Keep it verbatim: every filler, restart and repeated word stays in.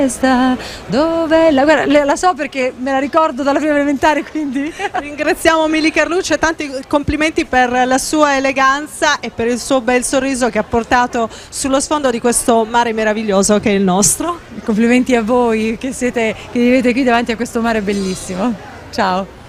Dove la, guarda, la so perché me la ricordo dalla prima elementare, quindi Ringraziamo Mili Carlucci e tanti complimenti per la sua eleganza e per il suo bel sorriso che ha portato sullo sfondo di questo mare meraviglioso che è il nostro. complimenti a voi che siete che vivete qui davanti a questo mare bellissimo. Ciao.